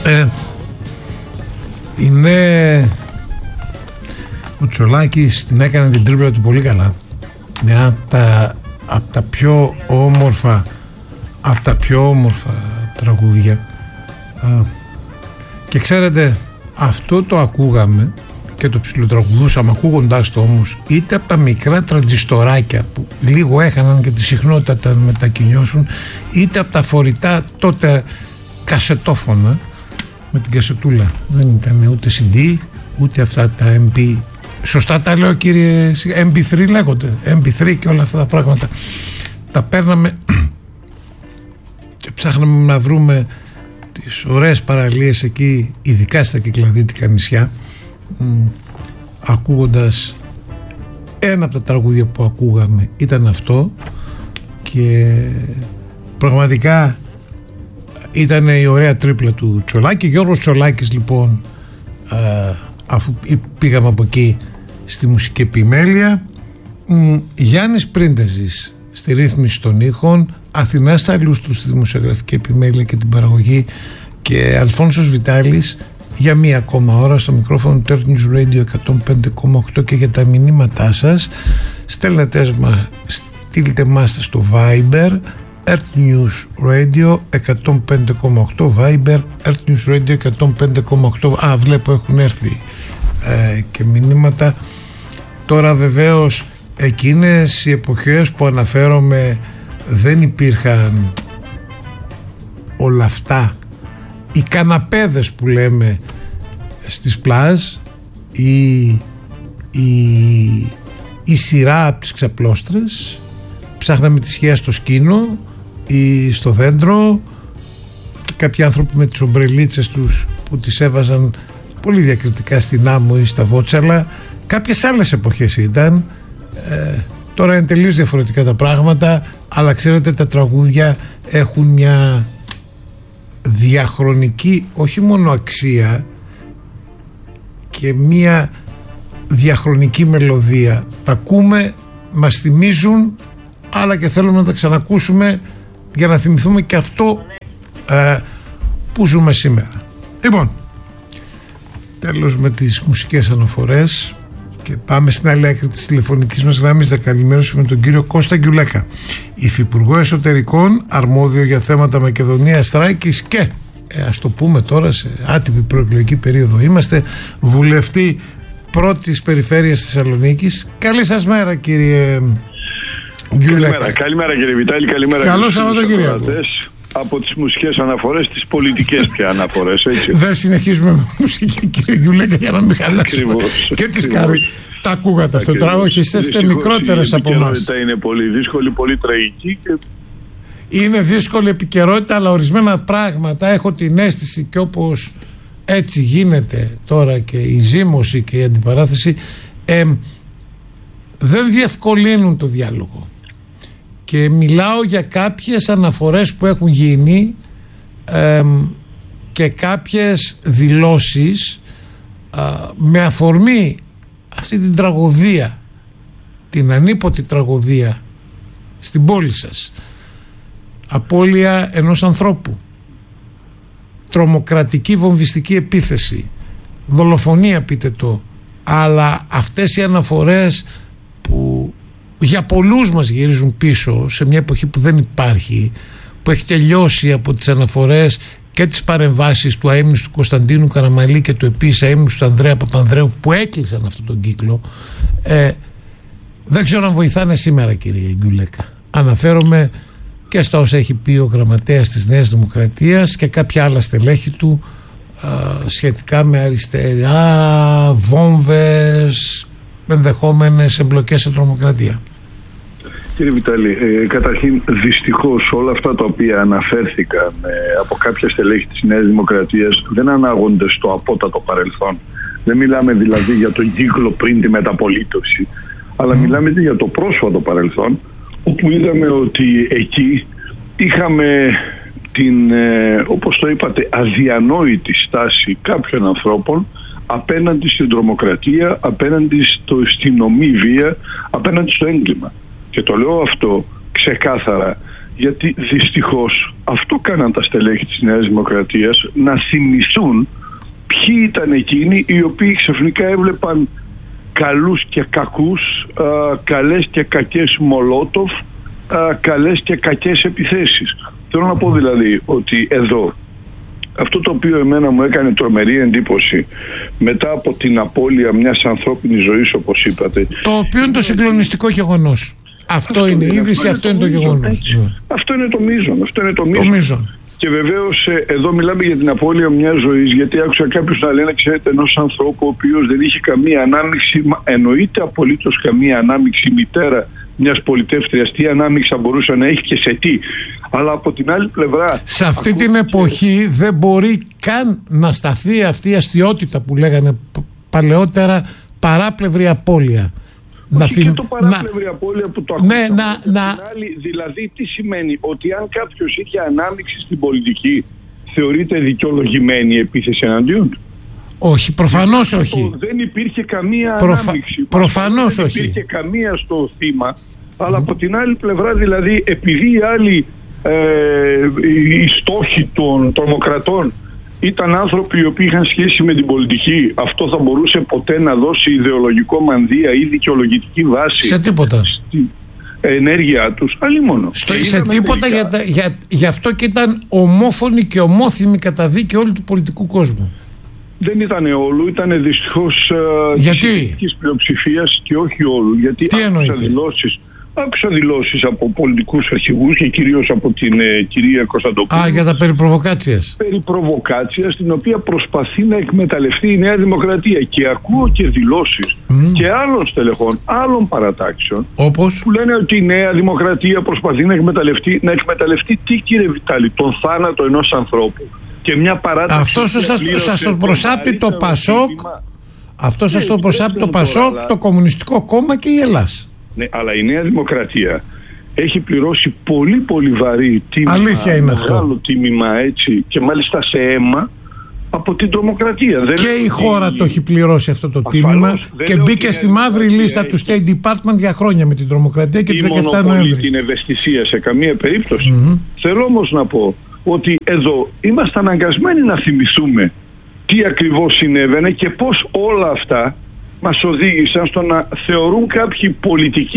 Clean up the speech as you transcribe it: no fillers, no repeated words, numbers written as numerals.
Είναι ο Τσολάκης, την έκανε την τρίπλα του πολύ καλά. Μια από τα πιο όμορφα τραγούδια. Και ξέρετε, αυτό το ακούγαμε και το ψιλοτραγουδούσαμε, ακούγοντάς το όμως είτε από τα μικρά τραντζιστοράκια που λίγο έχαναν και τη συχνότητα τα μετακινιώσουν, είτε από τα φορητά τότε κασετόφωνα με την κασετούλα. Δεν ήταν ούτε CD ούτε αυτά τα MP. Σωστά τα λέω, κύριε? MP3 λέγονται, MP3 και όλα αυτά τα πράγματα. Τα παίρναμε και ψάχναμε να βρούμε τις ωραίες παραλίες εκεί, ειδικά στα κυκλαδίτικα νησιά, ακούγοντας ένα από τα τραγούδια που ακούγαμε ήταν αυτό, και πραγματικά ήταν η ωραία τρίπλα του Τσολάκη. Γιώργος Τσολάκης, λοιπόν, αφού πήγαμε από εκεί στη μουσική επιμέλεια, Γιάννης Πρίντεζης στη ρύθμιση των ήχων, Αθηνάς Σαλούστρου στη δημοσιογραφική επιμέλεια και την παραγωγή, και Αλφόνσος Βιτάλης για μία ακόμα ώρα στο μικρόφωνο του Earth News Radio 105,8. Και για τα μηνύματά σας στείλτε μας στο Viber Earth News Radio 105,8, Viber Earth News Radio 105,8. Βλέπω έχουν έρθει και μηνύματα. Τώρα βεβαίως εκείνες οι εποχές που αναφέρομαι δεν υπήρχαν όλα αυτά, οι καναπέδες που λέμε στις πλάζ, η σειρά από τις ξαπλώστρες, ψάχναμε τη σκιά στο σκήνο ή στο δέντρο, και κάποιοι άνθρωποι με τις ομπρελίτσες τους που τις έβαζαν πολύ διακριτικά στην άμμο ή στα βότσαλα. Κάποιες άλλες εποχές ήταν. Τώρα είναι τελείως διαφορετικά τα πράγματα, αλλά ξέρετε, τα τραγούδια έχουν μια διαχρονική όχι μόνο αξία, και μια διαχρονική μελωδία. Τα ακούμε, μας θυμίζουν, αλλά και θέλουμε να τα ξανακούσουμε για να θυμηθούμε και αυτό που ζούμε σήμερα. Λοιπόν, τέλος με τις μουσικές αναφορές και πάμε στην άλλη άκρη της τηλεφωνικής μας γραμμής. Να καλημερώσουμε τον κύριο Κώστα Γκιουλέκα, υφυπουργό εσωτερικών, αρμόδιο για θέματα Μακεδονίας Θράκης και ας το πούμε τώρα, σε άτυπη προεκλογική περίοδο είμαστε, βουλευτή πρώτης περιφέρειας της Θεσσαλονίκης. Καλή σας μέρα, κύριε Γκιουλέκα. Καλημέρα κύριε Βιτάλη, καλημέρα. Καλό Σαββατοκύριακο. Από τις μουσικές αναφορές, τις πολιτικές πια αναφορές, έτσι. Δεν συνεχίζουμε με μουσική, κύριε Γκιουλέκα, για να μην χαλάσουμε και τις καρδιές. Τα ακούγατε αυτό το τραγούδι, όχι, είστε μικρότερες από εμάς. Η επικαιρότητα είναι πολύ δύσκολη, πολύ τραγική. Είναι δύσκολη επικαιρότητα, αλλά ορισμένα πράγματα έχω την αίσθηση, και όπως έτσι γίνεται τώρα και η ζήμωση και η αντιπαράθεση, δεν διευκολύνουν το διάλογο. Και μιλάω για κάποιες αναφορές που έχουν γίνει και κάποιες δηλώσεις με αφορμή αυτή την τραγωδία, την ανίποτη τραγωδία στην πόλη σας. Απώλεια ενός ανθρώπου, τρομοκρατική βομβιστική επίθεση, δολοφονία πείτε το, αλλά αυτές οι αναφορές που για πολλούς μας γυρίζουν πίσω σε μια εποχή που δεν υπάρχει, που έχει τελειώσει από τις αναφορές και τις παρεμβάσεις του αείμνηστου του Κωνσταντίνου Καραμαλή και του επίσης αείμνηστου του Ανδρέα Παπανδρέου που έκλεισαν αυτόν τον κύκλο, δεν ξέρω αν βοηθάνε σήμερα, κύριε Γκιουλέκα. Αναφέρομαι και στα όσα έχει πει ο γραμματέας της Νέας Δημοκρατίας και κάποια άλλα στελέχη του σχετικά με αριστερά, βόμβες, ενδεχόμενες εμπλοκές σε τρομοκρατία. Κύριε Βιτάλη, καταρχήν δυστυχώς όλα αυτά τα οποία αναφέρθηκαν από κάποια στελέχη της Νέας Δημοκρατίας δεν ανάγονται στο απότατο παρελθόν. Δεν μιλάμε δηλαδή για τον κύκλο πριν τη μεταπολίτευση, αλλά μιλάμε για το πρόσφατο παρελθόν, όπου είδαμε ότι εκεί είχαμε την, όπως το είπατε, αδιανόητη στάση κάποιων ανθρώπων απέναντι στην τρομοκρατία, απέναντι στην ομή βία, απέναντι στο έγκλημα. Και το λέω αυτό ξεκάθαρα Γιατί δυστυχώς αυτό κάναν τα στελέχη της Νέας Δημοκρατίας, να θυμηθούν ποιοι ήταν εκείνοι οι οποίοι ξαφνικά έβλεπαν καλούς και κακούς, καλές και κακές Μολότοφ, καλές και κακές επιθέσεις. Θέλω να πω δηλαδή ότι εδώ αυτό το οποίο εμένα μου έκανε τρομερή εντύπωση μετά από την απώλεια μιας ανθρώπινης ζωής, όπως είπατε, το οποίο είναι το συγκλονιστικό γεγονός. Αυτό είναι η είδηση, αυτό είναι το γεγονός. Αυτό είναι το μείζον. Και βεβαίως εδώ μιλάμε για την απώλεια μιας ζωής, γιατί άκουσα κάποιους να λένε, ξέρετε, ενός ανθρώπου ο οποίος δεν είχε καμία ανάμειξη, εννοείται απολύτως καμία ανάμειξη, μητέρα μιας πολιτεύτριας, τι ανάμειξη θα μπορούσε να έχει και σε τι. Αλλά από την άλλη πλευρά, σε αυτή την εποχή δεν μπορεί καν να σταθεί αυτή η αστιότητα που λέγανε παλαιότερα, παράπλευρη απώλεια. Και το παράπλευρη απώλεια που το ακούσαμε. Δηλαδή τι σημαίνει? Ότι αν κάποιος είχε ανάμειξη στην πολιτική, θεωρείται δικαιολογημένη η επίθεση εναντίον του? Όχι, προφανώς όχι. Δεν υπήρχε καμία ανάμειξη. Προφανώς όχι. Δεν υπήρχε καμία στο θύμα. Αλλά από την άλλη πλευρά, δηλαδή, επειδή οι άλλοι οι στόχοι των τρομοκρατών ήταν άνθρωποι οι οποίοι είχαν σχέση με την πολιτική, αυτό θα μπορούσε ποτέ να δώσει ιδεολογικό μανδύα ή δικαιολογητική βάση σε τίποτα στην ενέργειά τους? Αλλήμονο. Σε τίποτα, γι' αυτό και ήταν ομόφωνη και ομόθυμη καταδίκη όλου του πολιτικού κόσμου. Δεν ήταν όλου, ήταν δυστυχώς της πλειοψηφίας και όχι όλου. Γιατί άκουσα δηλώσεις από πολιτικούς αρχηγούς και κυρίως από την κυρία Κωνσταντοπούλου. Για τα περί προβοκάτσιας. Περί προβοκάτσιας, την οποία προσπαθεί να εκμεταλλευτεί η Νέα Δημοκρατία. Και ακούω και δηλώσεις και άλλων στελεχών, άλλων παρατάξεων, όπως που λένε ότι η Νέα Δημοκρατία προσπαθεί να εκμεταλλευτεί τι, κύριε Βιτάλη? Τον θάνατο ενός ανθρώπου. Και μια παράταξη. Αυτό σας το προσάπτει το Πασόκ. Αυτό σας το προσάπτει το Πασόκ, το Κομμουνιστικό Κόμμα και η Ελλάς. Ναι, αλλά η Νέα Δημοκρατία έχει πληρώσει πολύ πολύ βαρύ τίμημα. Αλήθεια είναι αυτό. Μεγάλο τίμημα, έτσι, και μάλιστα σε αίμα από την τρομοκρατία. Και η χώρα το έχει πληρώσει αυτό το τίμημα και μπήκε στη μαύρη λίστα του State Department για χρόνια με την τρομοκρατία και 17 Νοέμβρη. Την ευαισθησία σε καμία περίπτωση. Θέλω όμως να πω ότι εδώ είμαστε αναγκασμένοι να θυμηθούμε τι ακριβώς συνέβαινε και πώς όλα αυτά μας οδήγησαν στο να θεωρούν κάποιοι πολιτικοί